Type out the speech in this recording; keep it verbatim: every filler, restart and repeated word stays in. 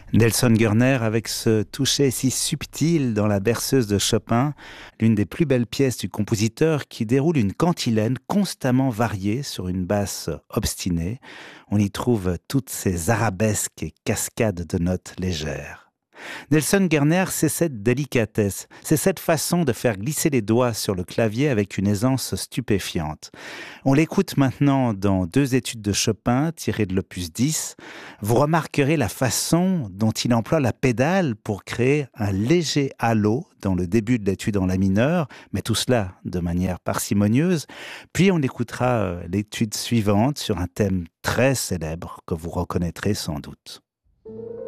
Nelson Gurner avec ce toucher si subtil dans la berceuse de Chopin, l'une des plus belles pièces du compositeur qui déroule une cantilène constamment variée sur une basse obstinée. On y trouve toutes ces arabesques et cascades de notes légères. Nelson Gurner, c'est cette délicatesse, c'est cette façon de faire glisser les doigts sur le clavier avec une aisance stupéfiante. On l'écoute maintenant dans deux études de Chopin tirées de l'opus dix. Vous remarquerez la façon dont il emploie la pédale pour créer un léger halo dans le début de l'étude en la mineur, mais tout cela de manière parcimonieuse. Puis on écoutera l'étude suivante sur un thème très célèbre que vous reconnaîtrez sans doute.